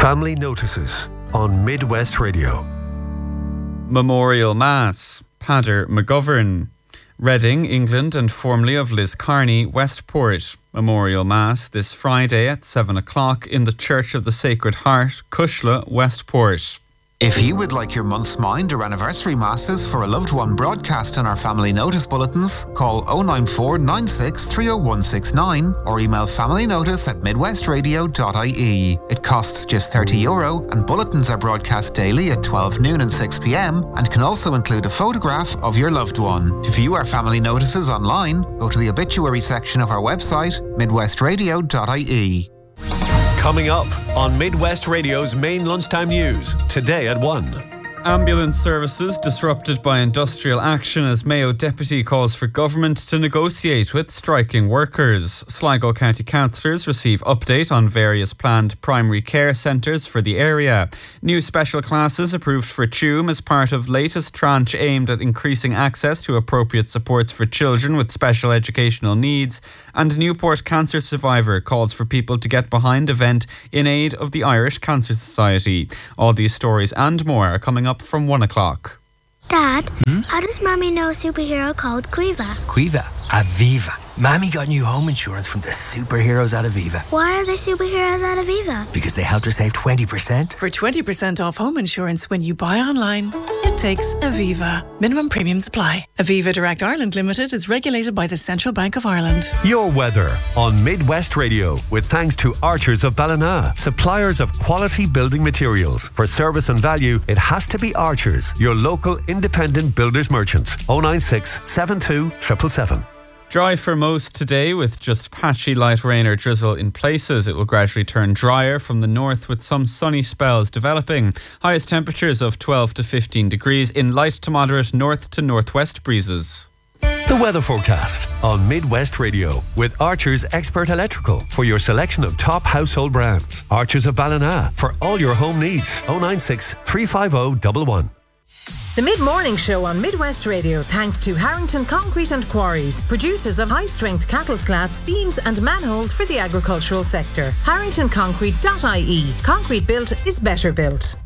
Family Notices on Midwest Radio. Memorial Mass, Pader McGovern. Reading, England, and formerly of Liscarney, Westport. Memorial Mass this Friday at 7 o'clock in the Church of the Sacred Heart, Cushla, Westport. If you would like your month's mind or anniversary masses for a loved one broadcast in our family notice bulletins, call 094 96 30169 or email familynotice@midwestradio.ie. It costs just €30 and bulletins are broadcast daily at 12 noon and 6 p.m. and can also include a photograph of your loved one. To view our family notices online, go to the obituary section of our website, midwestradio.ie. Coming up on Midwest Radio's main lunchtime news, today at 1. Ambulance services disrupted by industrial action as Mayo Deputy calls for government to negotiate with striking workers. Sligo County councillors receive update on various planned primary care centres for the area. New special classes approved for Tuam as part of latest tranche aimed at increasing access to appropriate supports for children with special educational needs. And Newport cancer survivor calls for people to get behind event in aid of the Irish Cancer Society. All these stories and more are coming up from 1 o'clock. Dad, how does Mommy know a superhero called Quiva? Quiva? Aviva. Mammy got new home insurance from the superheroes at Aviva. Why are they superheroes at Aviva? Because they helped her save 20%. For 20% off home insurance when you buy online, it takes Aviva. Minimum premiums apply. Aviva Direct Ireland Limited is regulated by the Central Bank of Ireland. Your weather on Midwest Radio with thanks to Archers of Ballina, suppliers of quality building materials. For service and value, it has to be Archers, your local independent builders merchant. 096 72 777. Dry for most today with just patchy light rain or drizzle in places. It will gradually turn drier from the north with some sunny spells developing. Highest temperatures of 12 to 15 degrees in light to moderate north to northwest breezes. The weather forecast on Midwest Radio with Archers Expert Electrical for your selection of top household brands. Archers of Ballina for all your home needs. 096 350 111. The Mid-Morning Show on Midwest Radio, thanks to Harrington Concrete and Quarries, producers of high-strength cattle slats, beams and manholes for the agricultural sector. HarringtonConcrete.ie. Concrete built is better built.